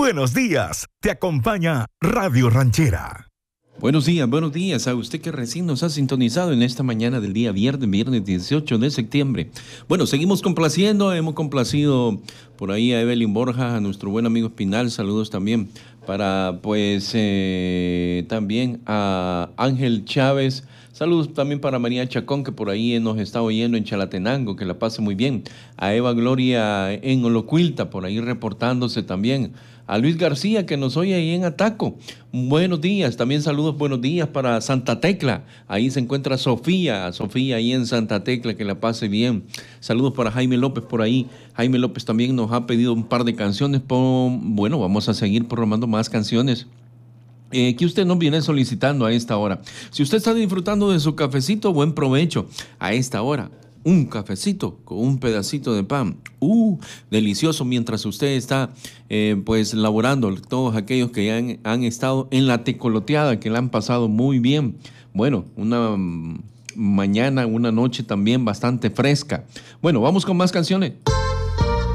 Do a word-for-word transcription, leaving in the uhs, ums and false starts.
buenos días. Te acompaña Radio Ranchera. Buenos días, buenos días a usted que recién nos ha sintonizado en esta mañana del día viernes, viernes dieciocho de septiembre. Bueno, seguimos complaciendo, hemos complacido por ahí a Evelyn Borja, a nuestro buen amigo Espinal, saludos también para pues eh, también a Ángel Chávez, saludos también para María Chacón que por ahí nos está oyendo en Chalatenango, que la pase muy bien, a Eva Gloria en Olocuilta, por ahí reportándose también. A Luis García, que nos oye ahí en Ataco. Buenos días. También saludos, buenos días para Santa Tecla. Ahí se encuentra Sofía. Sofía ahí en Santa Tecla, que la pase bien. Saludos para Jaime López por ahí. Jaime López también nos ha pedido un par de canciones. Por... Bueno, vamos a seguir programando más canciones. Eh, que usted nos viene solicitando a esta hora. Si usted está disfrutando de su cafecito, buen provecho a esta hora. Un cafecito con un pedacito de pan, uh, delicioso mientras usted está eh, pues laborando, todos aquellos que han, han estado en la tecoloteada, que la han pasado muy bien. Bueno, una mm, mañana, una noche también bastante fresca. Bueno, vamos con más canciones.